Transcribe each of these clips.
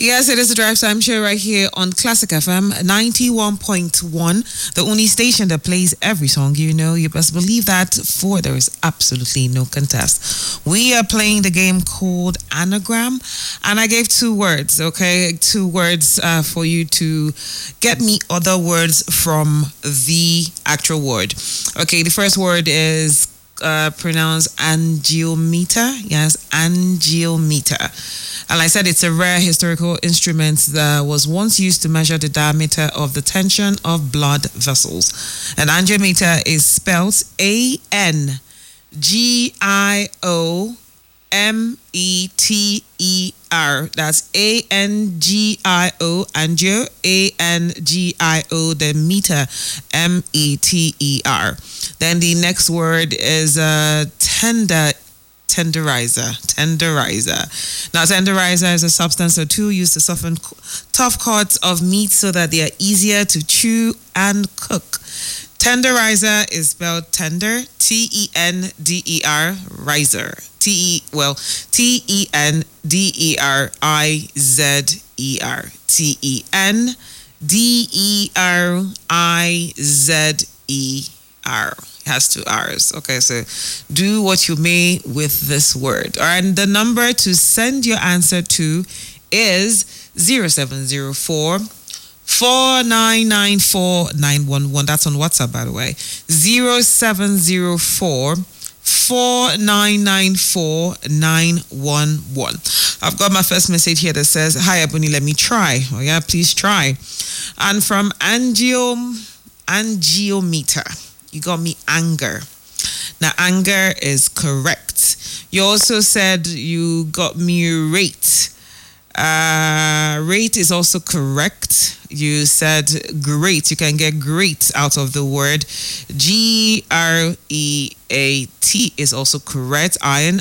Yes, it is the Drive Time Show right here on Classic FM 91.1, the only station that plays every song you know. You best believe that, for there is absolutely no contest. We are playing the game called Anagram, and I gave 2 words, okay? 2 words for you to get me other words from the actual word. Okay, the first word is pronounced angiometer. Yes, angiometer. And I said it's a rare historical instrument that was once used to measure the diameter of the tension of blood vessels. An angiometer is spelled ANGIOMETER. That's ANGIO, angio, ANGIO, the meter, METER. Then the next word is tenderizer. Now, tenderizer is a substance or tool used to soften tough cuts of meat so that they are easier to chew and cook. Tenderizer is spelled tender, TENDER, riser. TENDERIZER. TENDERIZER. Has 2 R's. Okay, so do what you may with this word. All right, and the number to send your answer to is 0704 4994 911. That's on WhatsApp, by the way. 0704 4994 911. I've got my first message here that says, "Hi, Abuni, let me try." Oh yeah, please try. And from angiometer. You got me anger. Now, anger is correct. You also said you got me rate. Rate is also correct. You said great. You can get great out of the word. GREAT is also correct. ION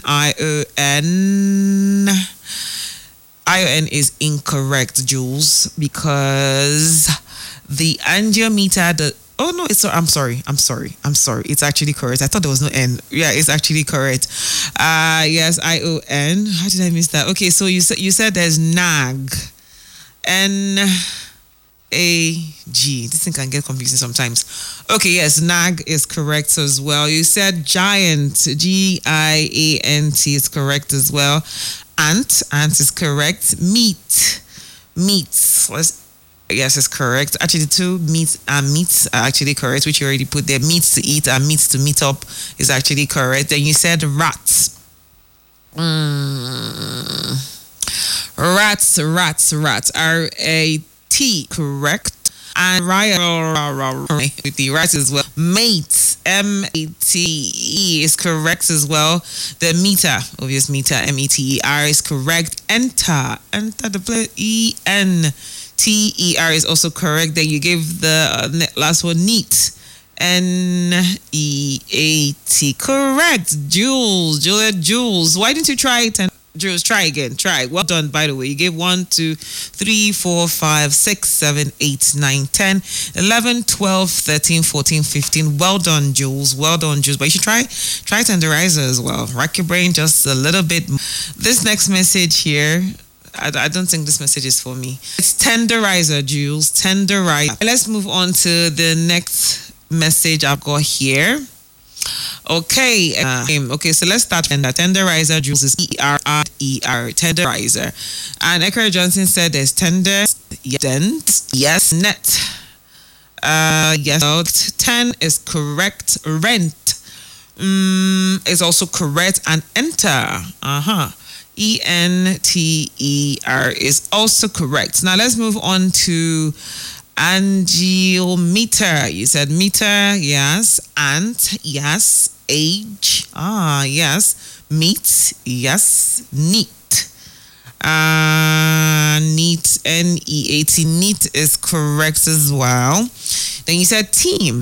is incorrect, Jules, because the angiometer, oh no, I'm sorry. It's actually correct. I thought there was no N. Yeah, it's actually correct. Yes, ION. How did I miss that? Okay, so you said there's NAG. NAG. This thing can get confusing sometimes. Okay, yes, NAG is correct as well. You said giant. GIANT is correct as well. Ant is correct. Meats. Yes, it's correct. Actually, 2 meats are actually correct, which you already put there. Meats to eat and meats to meet up is actually correct. Then you said rats. Rats. RAT, correct. And with the rats as well. Mates, MATE is correct as well. The meter, obvious meter, METER is correct. Enter the play, ENTER is also correct. Then you gave the last one, neat. NEAT. Correct. Jules. Why didn't you try it? Jules, try again. Try. Well done, by the way. You gave 1, 2, 3, 4, 5, 6, 7, 8, 9, 10, 11, 12, 13, 14, 15. Well done, Jules. But you should try tenderizer as well. Rack your brain just a little bit. This next message here, I don't think this message is for me. It's tenderizer, Jules. Tenderizer. Let's move on to the next message I've got here. Okay. So let's start. Tenderizer, Jules, is ERER. Tenderizer. And Ekara Johnson said there's tender, dent, yes, net. Yes, 10 is correct. Rent is also correct. And enter. ENTER is also correct. Now let's move on to angiometer. You said meter, yes. Ant, yes. Age, yes. Meat, yes. Neat. Neat, NEAT. Neat is correct as well. Then you said team.